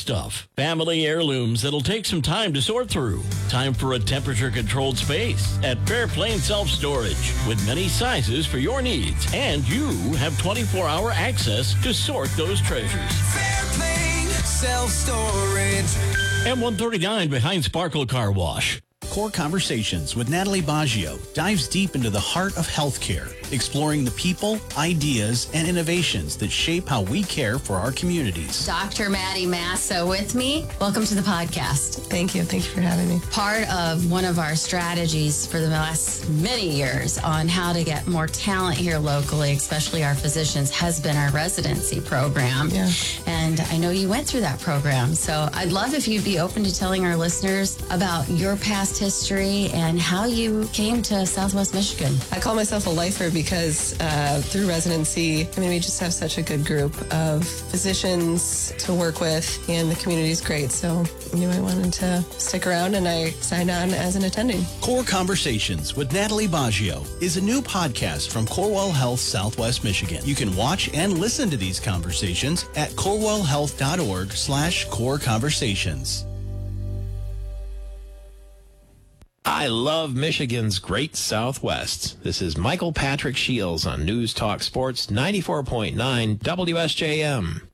stuff. Family heirlooms that'll take some time to sort through. Time for a temperature-controlled space at Fairplane Self-Storage with many sizes for your needs. And you have 24-hour access to sort those treasures. Fairplane Self-Storage. M139 behind Sparkle Car Wash. Core Conversations with Natalie Baggio dives deep into the heart of healthcare, exploring the people, ideas, and innovations that shape how we care for our communities. Dr. Maddie Massa with me. Welcome to the podcast. Thank you. Thank you for having me. Part of one of our strategies for the last many years on how to get more talent here locally, especially our physicians, has been our residency program. Yeah. And I know you went through that program. So I'd love if you'd be open to telling our listeners about your past history and how you came to Southwest Michigan. I call myself a lifer because through residency, we just have such a good group of physicians to work with, and the community's great. So I knew I wanted to stick around, and I signed on as an attending. Core Conversations with Natalie Baggio is a new podcast from Corewell Health Southwest Michigan. You can watch and listen to these conversations at corewellhealth.org/core conversations. I love Michigan's great Southwest. This is Michael Patrick Shields on News Talk Sports 94.9 WSJM.